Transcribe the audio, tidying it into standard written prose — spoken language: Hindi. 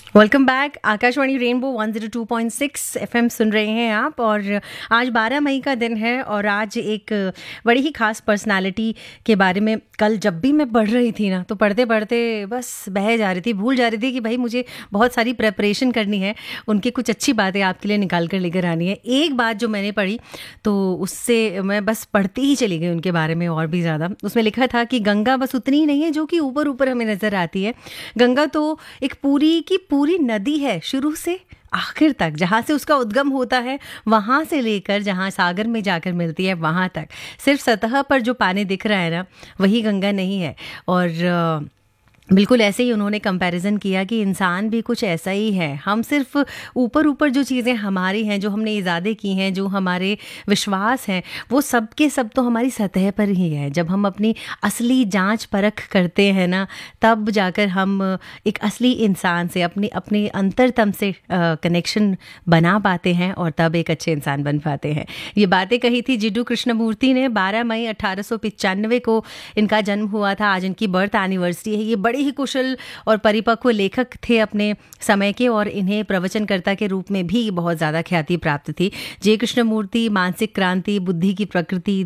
Welcome back. Akashvani rainbow 102.6 FM सुन रहे हैं आप। और आज 12 मई का दिन है और आज एक बड़ी ही खास पर्सनालिटी के बारे में कल जब भी मैं पढ़ रही थी ना, तो पढ़ते पढ़ते बस बह जा रही थी, भूल जा रही थी कि भाई मुझे बहुत सारी प्रेपरेशन करनी है, उनकी कुछ अच्छी बातें आपके लिए निकाल कर लेकर आनी है। एक बात जो मैंने पढ़ी तो उससे मैं बस पढ़ती ही चली गई उनके बारे में और भी ज़्यादा। उसमें लिखा था कि गंगा बस उतनी ही नहीं है जो कि ऊपर ऊपर हमें नज़र आती है। गंगा तो एक पूरी की पूरी नदी है, शुरू से आखिर तक, जहाँ से उसका उद्गम होता है वहाँ से लेकर जहाँ सागर में जाकर मिलती है वहाँ तक। सिर्फ सतह पर जो पानी दिख रहा है ना, वही गंगा नहीं है। और बिल्कुल ऐसे ही उन्होंने कंपैरिजन किया कि इंसान भी कुछ ऐसा ही है। हम सिर्फ ऊपर ऊपर जो चीज़ें हमारी हैं, जो हमने इजादे की हैं, जो हमारे विश्वास हैं, वो सब के सब तो हमारी सतह पर ही है। जब हम अपनी असली जांच परख करते हैं ना, तब जाकर हम एक असली इंसान से अपनी अपनी अंतरतम से कनेक्शन बना पाते हैं और तब एक अच्छे इंसान बन पाते हैं। ये बातें कही थी जिड्डू कृष्णमूर्ति ने। 12 मई 1895 को इनका जन्म हुआ था। आज इनकी बर्थ एनिवर्सरी है। ये बड़े ही कुशल और परिपक्व लेखक थे अपने समय के, और इन्हें प्रवचनकर्ता के रूप में भी बहुत ज़्यादा ख्याति प्राप्त थी। जे कृष्णमूर्ति मानसिक क्रांति, बुद्धि की प्रकृति,